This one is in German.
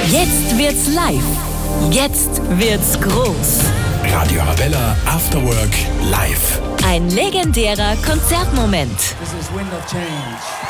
Jetzt wird's live. Jetzt wird's groß. Radio Arabella After Work live. Ein legendärer Konzertmoment. This is Wind of Change.